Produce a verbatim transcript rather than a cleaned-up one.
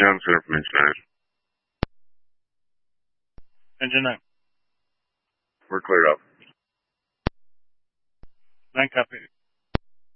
Ground Center from Engine nine. Engine nine. We're cleared up. Nine copy.